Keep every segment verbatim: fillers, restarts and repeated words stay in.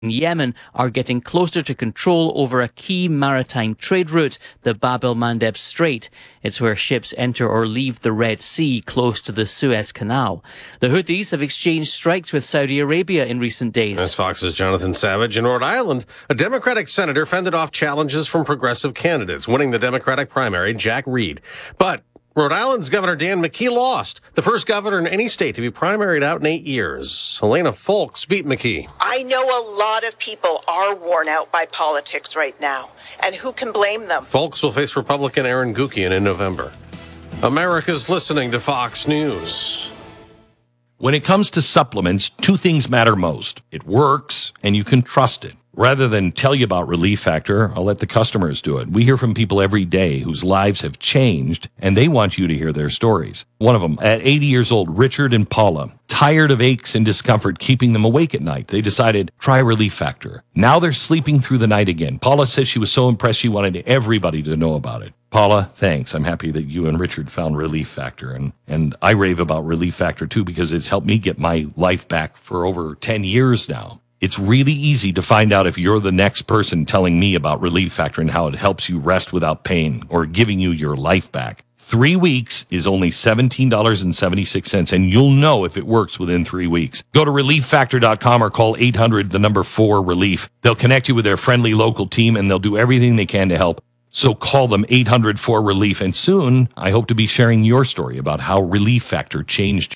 Yemen are getting closer to control over a key maritime trade route, the Bab el-Mandeb Strait. It's where ships enter or leave the Red Sea, close to the Suez Canal. The Houthis have exchanged strikes with Saudi Arabia in recent days. That's Fox's Jonathan Savage. In Rhode Island, a Democratic senator fended off challenges from progressive candidates, winning the Democratic primary, Jack Reed. But Rhode Island's Governor Dan McKee lost, the first governor in any state to be primaried out in eight years. Helena Folks beat McKee. I know a lot of people are worn out by politics right now, and who can blame them? Folks will face Republican Aaron Gukian in November. America's listening to Fox News. When it comes to supplements, two things matter most. It works, and you can trust it. Rather than tell you about Relief Factor, I'll let the customers do it. We hear from people every day whose lives have changed, and they want you to hear their stories. One of them, at eighty years old, Richard and Paula, tired of aches and discomfort keeping them awake at night. They decided, try Relief Factor. Now they're sleeping through the night again. Paula says she was so impressed she wanted everybody to know about it. Paula, thanks. I'm happy that you and Richard found Relief Factor, and, and I rave about Relief Factor too because it's helped me get my life back for over ten years now. It's really easy to find out if you're the next person telling me about Relief Factor and how it helps you rest without pain or giving you your life back. Three weeks is only seventeen dollars and seventy-six cents, and you'll know if it works within three weeks. Go to relief factor dot com or call eight hundred, the number four, relief. They'll connect you with their friendly local team, and they'll do everything they can to help. So call them eight hundred, four, relief, and soon I hope to be sharing your story about how Relief Factor changed.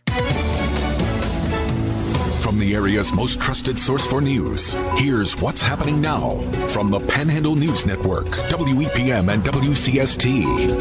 From the area's most trusted source for news, here's what's happening now from the Panhandle News Network, W E P M and W C S T.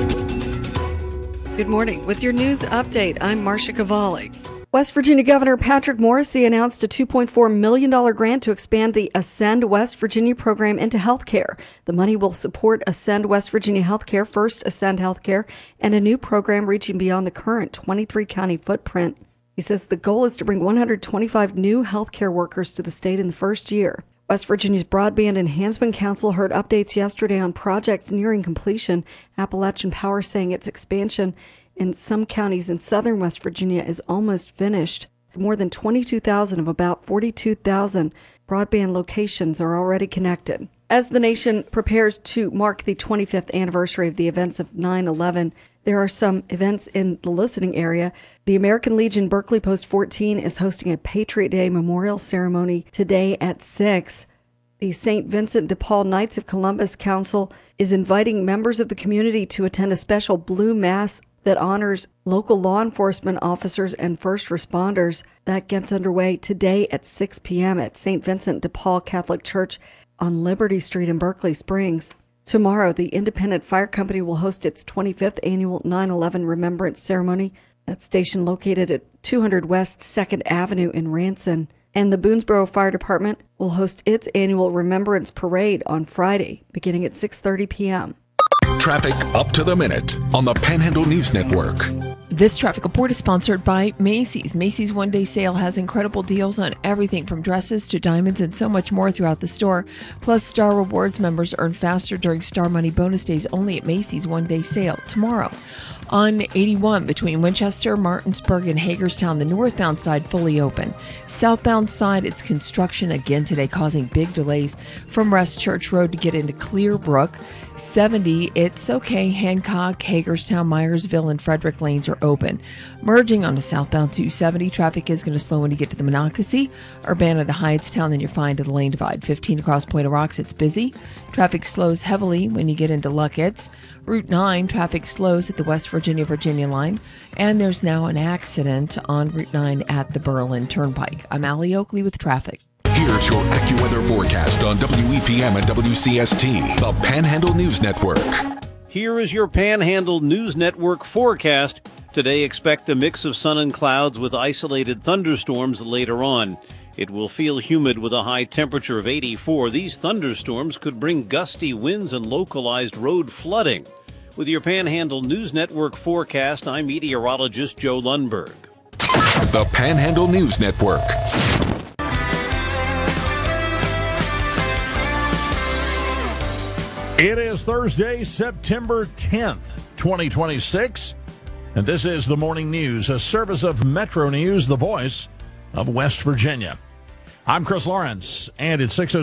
Good morning. With your news update, I'm Marcia Cavalli. West Virginia Governor Patrick Morrisey announced a two point four million dollars grant to expand the Ascend West Virginia program into healthcare. The money will support Ascend West Virginia Healthcare, First Ascend Healthcare, and a new program reaching beyond the current twenty-three county footprint. He says the goal is to bring one hundred twenty-five new healthcare workers to the state in the first year. West Virginia's Broadband Enhancement Council heard updates yesterday on projects nearing completion. Appalachian Power saying its expansion in some counties in southern West Virginia is almost finished. More than twenty-two thousand of about forty-two thousand broadband locations are already connected. As the nation prepares to mark the twenty-fifth anniversary of the events of nine eleven, there are some events in the listening area. The American Legion Berkeley Post fourteen is hosting a Patriot Day memorial ceremony today at six. The Saint Vincent de Paul Knights of Columbus Council is inviting members of the community to attend a special Blue Mass that honors local law enforcement officers and first responders. That gets underway today at six p.m. at Saint Vincent de Paul Catholic Church on Liberty Street in Berkeley Springs. Tomorrow, the Independent Fire Company will host its twenty-fifth annual nine eleven Remembrance Ceremony. That station located at two hundred West second Avenue in Ranson. And the Boonesboro Fire Department will host its annual Remembrance Parade on Friday, beginning at six thirty p.m. Traffic up to the minute on the Panhandle News Network. This traffic report is sponsored by Macy's. Macy's one-day sale has incredible deals on everything from dresses to diamonds and so much more throughout the store. Plus, Star Rewards members earn faster during Star Money bonus days only at Macy's one-day sale tomorrow. On eighty-one between Winchester, Martinsburg, and Hagerstown, the northbound side fully open. Southbound side, it's construction again today, causing big delays from West Church Road to get into Clearbrook. seventy, it's okay. Hancock, Hagerstown, Myersville, and Frederick lanes are open. Merging onto southbound two seventy, traffic is going to slow when you get to the Monocacy. Urbana to Hyattstown, then you're fine to the lane divide. fifteen across Point of Rocks, it's busy. Traffic slows heavily when you get into Luckett's. Route nine, traffic slows at the West Virginia-Virginia line. And there's now an accident on Route nine at the Berlin Turnpike. I'm Allie Oakley with traffic. Here's your AccuWeather forecast on W E P M and W C S T, the Panhandle News Network. Here is your Panhandle News Network forecast. Today, expect a mix of sun and clouds with isolated thunderstorms later on. It will feel humid with a high temperature of eighty-four. These thunderstorms could bring gusty winds and localized road flooding. With your Panhandle News Network forecast, I'm meteorologist Joe Lundberg. The Panhandle News Network. It is Thursday, September tenth, twenty twenty-six, and this is the Morning News, a service of Metro News, the voice of West Virginia. I'm Chris Lawrence, and it's six oh